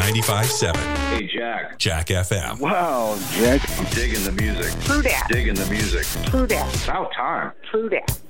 95.7. Hey, Jack. Jack FM. Wow, Jack. I'm digging the music. True that. Digging the music. True that. About time. True that.